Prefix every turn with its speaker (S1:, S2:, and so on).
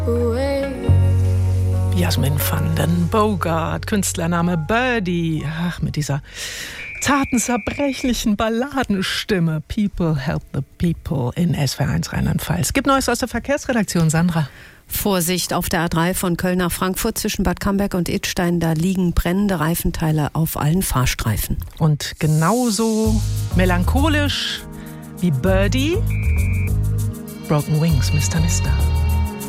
S1: Jasmin van den Bogart, Künstlername Birdie. Ach, mit dieser zarten, zerbrechlichen Balladenstimme. People help the people in SWR1 Rheinland-Pfalz. Gibt Neues aus der Verkehrsredaktion, Sandra?
S2: Vorsicht auf der A3 von Köln nach Frankfurt zwischen Bad Camberg und Idstein. Da liegen brennende Reifenteile auf allen Fahrstreifen.
S1: Und genauso melancholisch wie Birdie, Broken Wings, Mr. Mister.